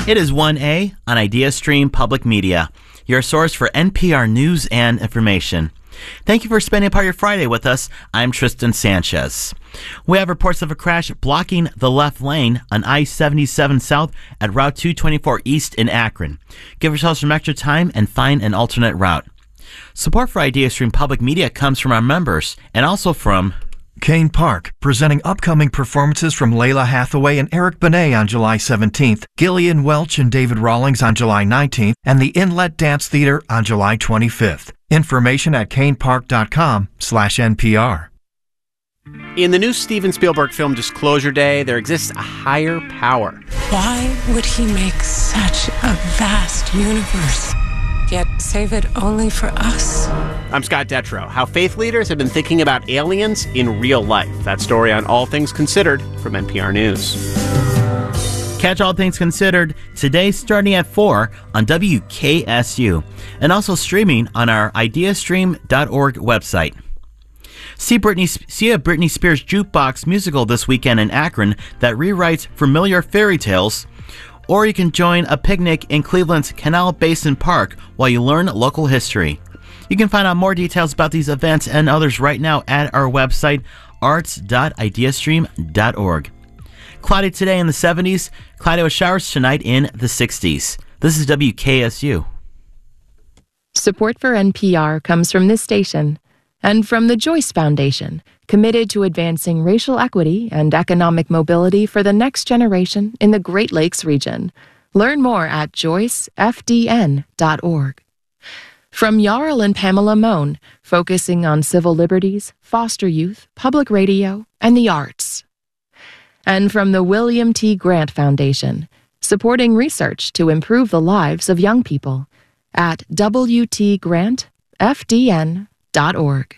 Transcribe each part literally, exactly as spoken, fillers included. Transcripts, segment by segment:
It is one A on IdeaStream Public Media, your source for N P R news and information. Thank you for spending part of your Friday with us. I'm Tristan Sanchez. We have reports of a crash blocking the left lane on I seventy-seven South at Route two twenty-four East in Akron. Give yourself some extra time and find an alternate route. Support for IdeaStream Public Media comes from our members and also from Kane Park, presenting upcoming performances from Layla Hathaway and Eric Benet on July seventeenth, Gillian Welch and David Rawlings on July nineteenth, and the Inlet Dance Theater on July twenty-fifth. Information at kanepark.com slash NPR. In the new Steven Spielberg film Disclosure Day, there exists a higher power. Why would he make such a vast universe, yet save it only for us? I'm Scott Detrow. How faith leaders have been thinking about aliens in real life. That story on All Things Considered from N P R News. Catch All Things Considered today starting at four on W K S U and also streaming on our ideastream dot org website. See, Britney, see a Britney Spears jukebox musical this weekend in Akron that rewrites familiar fairy tales, or you can join a picnic in Cleveland's Canal Basin Park while you learn local history. You can find out more details about these events and others right now at our website, arts dot ideastream dot org. Cloudy today in the seventies, cloudy with showers tonight in the sixties. This is W K S U. Support for N P R comes from this station and from the Joyce Foundation, committed to advancing racial equity and economic mobility for the next generation in the Great Lakes region. Learn more at joyce f d n dot org. From Jarl and Pamela Mohn, focusing on civil liberties, foster youth, public radio, and the arts. And from the William T. Grant Foundation, supporting research to improve the lives of young people at w t grant f d n dot org.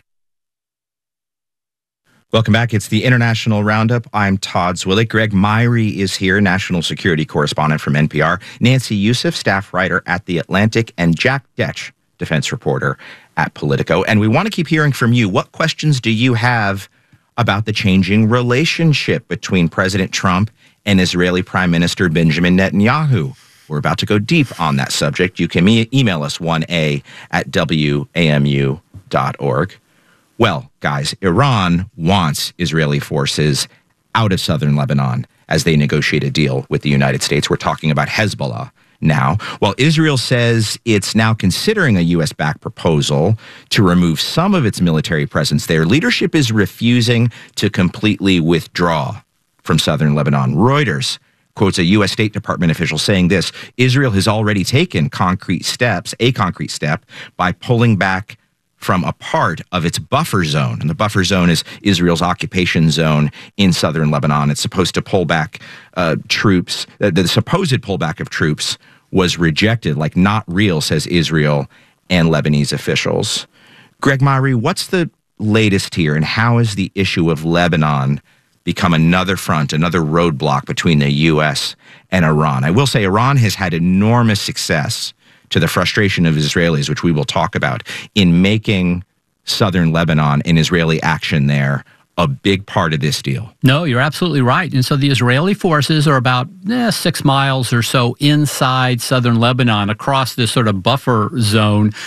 Welcome back. It's the International Roundup. I'm Todd Zwillich. Greg Myrie is here, national security correspondent from N P R. Nancy Youssef, staff writer at The Atlantic, and Jack Detch, defense reporter at Politico. And we want to keep hearing from you. What questions do you have about the changing relationship between President Trump and Israeli Prime Minister Benjamin Netanyahu? We're about to go deep on that subject. You can e- email us one a at w a m u dot org. Well, guys, Iran wants Israeli forces out of southern Lebanon as they negotiate a deal with the United States. We're talking about Hezbollah now. While Israel says it's now considering a U S-backed proposal to remove some of its military presence there, leadership is refusing to completely withdraw from southern Lebanon. Reuters quotes a U S State Department official saying this: Israel has already taken concrete steps, a concrete step, by pulling back from a part of its buffer zone. And the buffer zone is Israel's occupation zone in southern Lebanon. It's supposed to pull back uh, troops. Uh, the supposed pullback of troops was rejected, like not real, says Israel and Lebanese officials. Greg Myrie, what's the latest here, and how has the issue of Lebanon become another front, another roadblock between the U S and Iran? I will say Iran has had enormous success, to the frustration of Israelis, which we will talk about, in making southern Lebanon and Israeli action there a big part of this deal. No, you're absolutely right. And so the Israeli forces are about eh, six miles or so inside southern Lebanon, across this sort of buffer zone